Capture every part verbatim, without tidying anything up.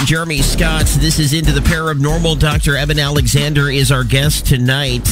I'm Jeremy Scott. This is Into the Paranormal. Doctor Eben Alexander is our guest tonight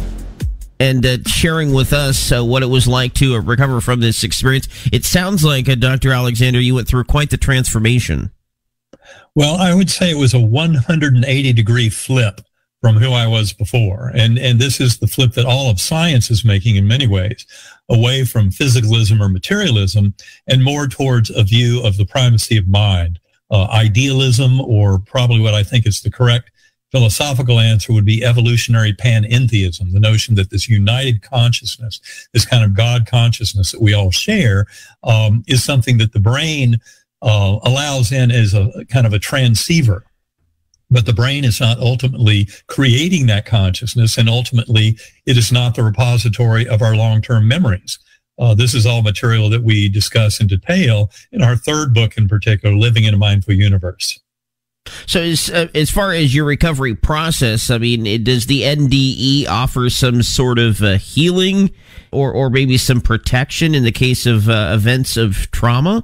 and uh, sharing with us uh, what it was like to uh, recover from this experience. It sounds like, uh, Doctor Alexander, you went through quite the transformation. Well, I would say it was a one hundred eighty degree flip from who I was before. And, and this is the flip that all of science is making in many ways, away from physicalism or materialism and more towards a view of the primacy of mind. Uh, idealism, or probably what I think is the correct philosophical answer, would be evolutionary panentheism, the notion that this united consciousness, this kind of God consciousness that we all share, um, is something that the brain uh, allows in as a kind of a transceiver. But the brain is not ultimately creating that consciousness, and ultimately it is not the repository of our long-term memories. Uh, this is all material that we discuss in detail in our third book in particular, Living in a Mindful Universe. So as, uh, as far as your recovery process, I mean, it, does the N D E offer some sort of uh, healing or, or maybe some protection in the case of uh, events of trauma?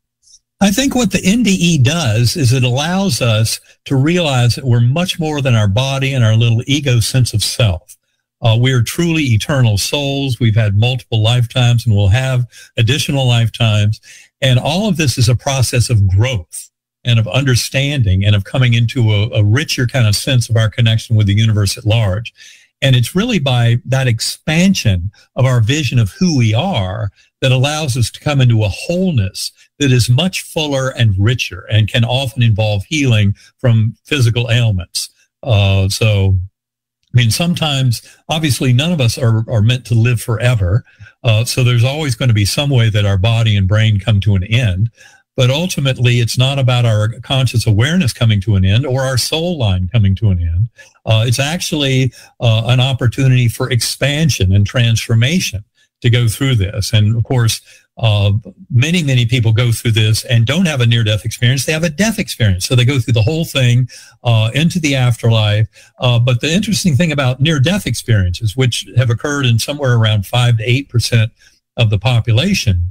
I think what the N D E does is it allows us to realize that we're much more than our body and our little ego sense of self. Uh, we are truly eternal souls. We've had multiple lifetimes and we'll have additional lifetimes. And all of this is a process of growth and of understanding and of coming into a, a richer kind of sense of our connection with the universe at large. And it's really by that expansion of our vision of who we are that allows us to come into a wholeness that is much fuller and richer and can often involve healing from physical ailments. Uh, so... I mean, sometimes, obviously, none of us are, are meant to live forever. Uh, so there's always going to be some way that our body and brain come to an end. But ultimately, it's not about our conscious awareness coming to an end or our soul line coming to an end. Uh, it's actually uh, an opportunity for expansion and transformation to go through this. And, of course, Uh, many, many people go through this and don't have a near-death experience. They have a death experience. So they go through the whole thing uh, into the afterlife. Uh, but the interesting thing about near-death experiences, which have occurred in somewhere around five to eight percent of the population,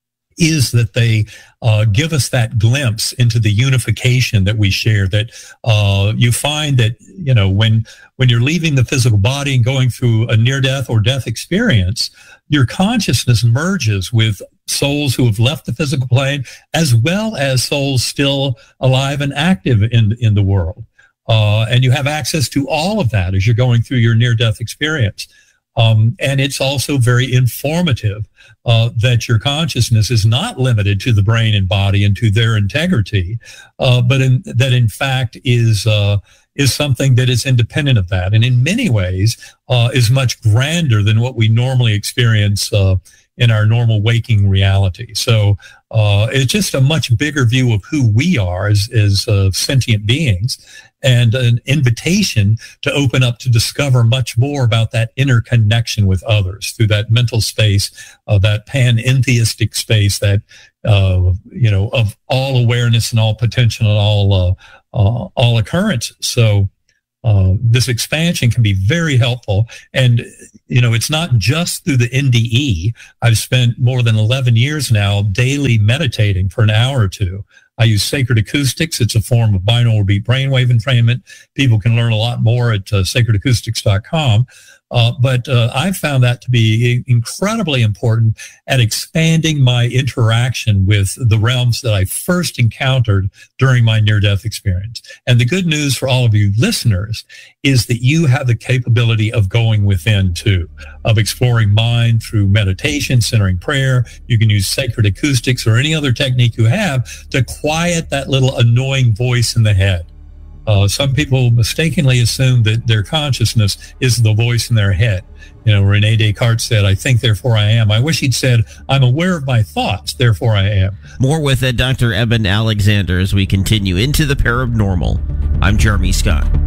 is that they uh, give us that glimpse into the unification that we share, that uh, you find that, you know, when when you're leaving the physical body and going through a near-death or death experience, your consciousness merges with souls who have left the physical plane, as well as souls still alive and active in, in the world. Uh, and you have access to all of that as you're going through your near-death experience. Um, and it's also very informative uh, that your consciousness is not limited to the brain and body and to their integrity, uh, but in, that in fact is uh, is something that is independent of that, and in many ways uh, is much grander than what we normally experience uh, in our normal waking reality. So uh, it's just a much bigger view of who we are as, as uh, sentient beings, and an invitation to open up to discover much more about that interconnection with others through that mental space, uh, that panentheistic space, that, uh, you know, of all awareness and all potential and all, uh, uh, all occurrence. So uh, this expansion can be very helpful. And, you know, it's not just through the N D E. I've spent more than eleven years now daily meditating for an hour or two. I use Sacred Acoustics. It's a form of binaural beat brainwave entrainment. People can learn a lot more at uh, sacred acoustics dot com. Uh, but uh, I've found that to be incredibly important at expanding my interaction with the realms that I first encountered during my near-death experience. And the good news for all of you listeners is that you have the capability of going within too, of exploring mind through meditation, centering prayer. You can use Sacred Acoustics or any other technique you have to quiet that little annoying voice in the head. Uh, some people mistakenly assume that their consciousness is the voice in their head. You know, Rene Descartes said, "I think, therefore I am." I wish he'd said, "I'm aware of my thoughts, therefore I am." More with uh, Doctor Eben Alexander as we continue into the paranormal. I'm Jeremy Scott.